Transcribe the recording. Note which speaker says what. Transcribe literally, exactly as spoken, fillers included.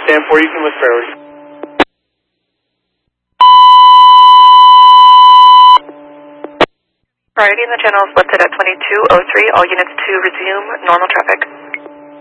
Speaker 1: stand for, you can list priority.
Speaker 2: Priority in the channel is listed at twenty-two oh three. All units to resume normal traffic.